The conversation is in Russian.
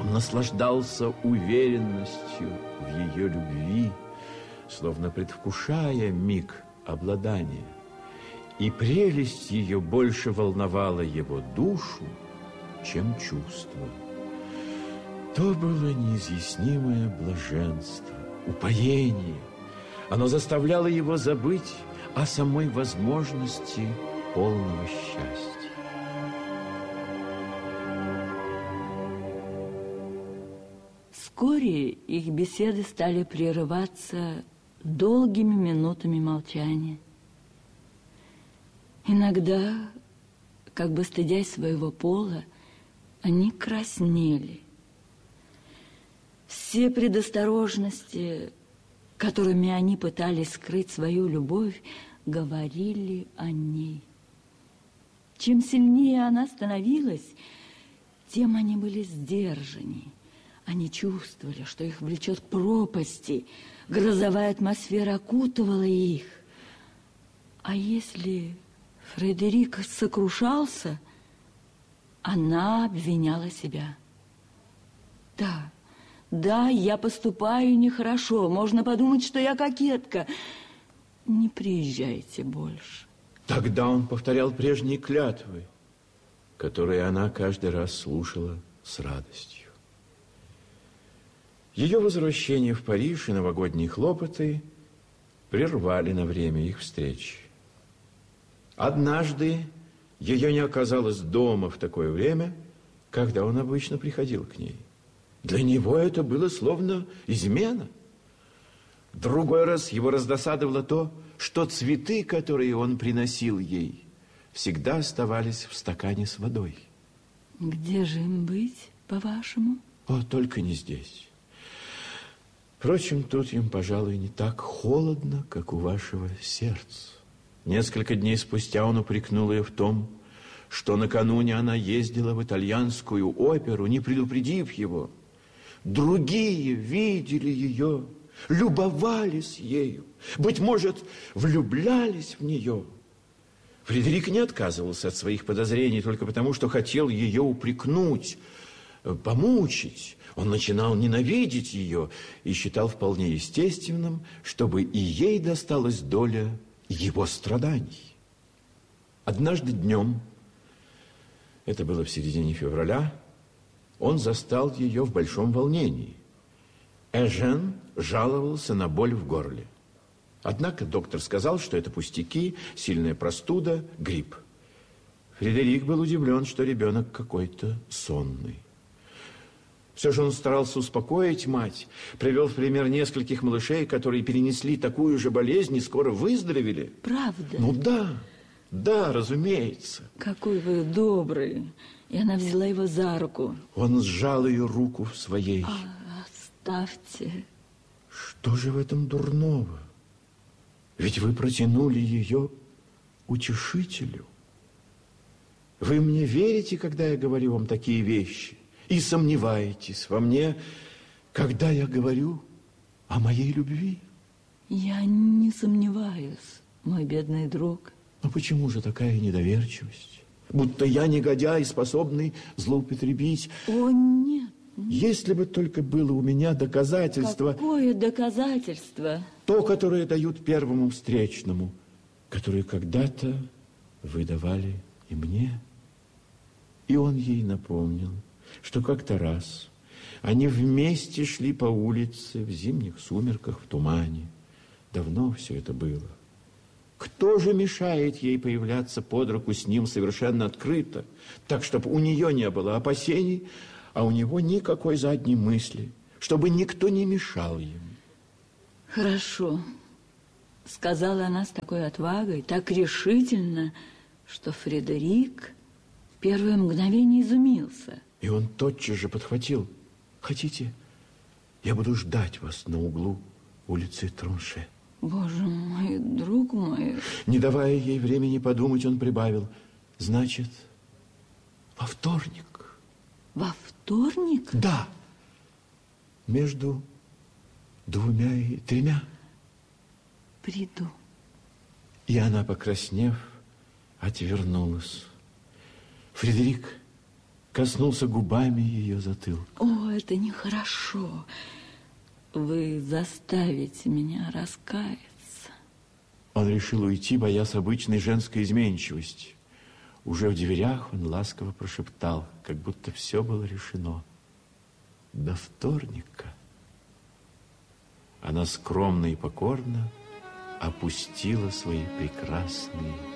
Он наслаждался уверенностью в ее любви, словно предвкушая миг обладания. И прелесть ее больше волновала его душу, чем чувство. То было неизъяснимое блаженство, упоение. Оно заставляло его забыть о самой возможности полного счастья. Вскоре их беседы стали прерываться долгими минутами молчания. Иногда, как бы стыдясь своего пола, они краснели. Все предосторожности, которыми они пытались скрыть свою любовь, говорили о ней. Чем сильнее она становилась, тем они были сдержаннее. Они чувствовали, что их влечет к пропасти. Грозовая атмосфера окутывала их. А если Фредерик сокрушался, она обвиняла себя. Да, я поступаю нехорошо. Можно подумать, что я кокетка. Не приезжайте больше. Тогда он повторял прежние клятвы, которые она каждый раз слушала с радостью. Ее возвращение в Париж и новогодние хлопоты прервали на время их встречи. Однажды ее не оказалось дома в такое время, когда он обычно приходил к ней. Для него это было словно измена. В другой раз его раздосадовало то, что цветы, которые он приносил ей, всегда оставались в стакане с водой. Где же им быть, по-вашему? О, только не здесь. Впрочем, тут им, пожалуй, не так холодно, как у вашего сердца. Несколько дней спустя он упрекнул ее в том, что накануне она ездила в итальянскую оперу, не предупредив его. Другие видели ее, любовались ею, быть может, влюблялись в нее. Фредерик не отказывался от своих подозрений только потому, что хотел ее упрекнуть, помучить. Он начинал ненавидеть ее и считал вполне естественным, чтобы и ей досталась доля его страданий. Однажды днем, это было в середине февраля, он застал ее в большом волнении. Эжен жаловался на боль в горле. Однако доктор сказал, что это пустяки, сильная простуда, грипп. Фредерик был удивлен, что ребенок какой-то сонный. Все же он старался успокоить мать, привел в пример нескольких малышей, которые перенесли такую же болезнь и скоро выздоровели. Правда? Ну да, разумеется. Какой вы добрый. И она взяла его за руку. Он сжал ее руку в своей. Оставьте. Что же в этом дурного? Ведь вы протянули ее утешителю. Вы мне верите, когда я говорю вам такие вещи? И сомневаетесь во мне, когда я говорю о моей любви? Я не сомневаюсь, мой бедный друг. Но почему же такая недоверчивость? Будто я негодяй, способный злоупотребить. О, нет. Если бы только было у меня доказательство. Какое доказательство? То, которое дают первому встречному, которое когда-то вы давали и мне. И он ей напомнил, что как-то раз они вместе шли по улице в зимних сумерках, в тумане. Давно все это было. Кто же мешает ей появляться под руку с ним совершенно открыто, так, чтобы у нее не было опасений, а у него никакой задней мысли, чтобы никто не мешал ему? Хорошо, сказала она с такой отвагой, так решительно, что Фредерик в первое мгновение изумился. И он тотчас же подхватил. Хотите, я буду ждать вас на углу улицы Тронше? Боже мой, друг мой. Не давая ей времени подумать, он прибавил. Значит, во вторник. Во вторник? Да. Между 2 и 3. Приду. И она, покраснев, отвернулась. Фредерик, коснулся губами ее затылка. О, это нехорошо. Вы заставите меня раскаяться. Он решил уйти, боясь обычной женской изменчивости. Уже в дверях он ласково прошептал, как будто все было решено. До вторника. Она скромно и покорно опустила свои прекрасные